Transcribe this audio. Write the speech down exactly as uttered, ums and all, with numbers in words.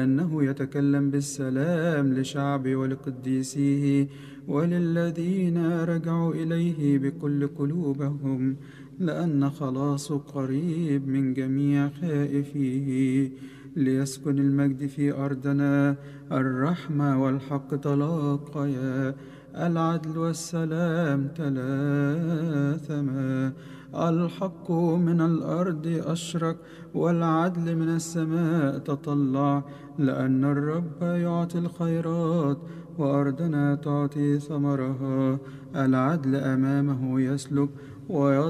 أنه يتكلم بالسلام لشعبه ولقديسيه وللذين رجعوا إليه بكل قلوبهم، لأن خلاصه قريب من جميع خائفيه. ليسكن المجد في أرضنا، الرحمة والحق تلاقيا، العدل والسلام تلاثما. الحق من الأرض أشرق، والعدل من السماء تطلع، لأن الرب يعطي الخيرات وأرضنا تعطي ثمرها. العدل أمامه يسلك،